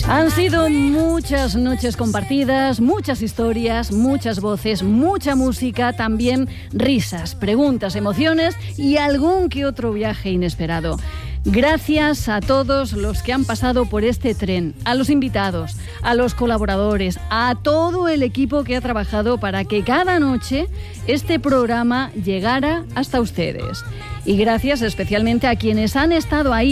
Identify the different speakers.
Speaker 1: Han sido muchas noches compartidas, muchas historias, muchas voces, mucha música, también risas, preguntas, emociones y algún que otro viaje inesperado. Gracias a todos los que han pasado por este tren, a los invitados, a los colaboradores, a todo el equipo que ha trabajado para que cada noche este programa llegara hasta ustedes. Y gracias especialmente a quienes han estado ahí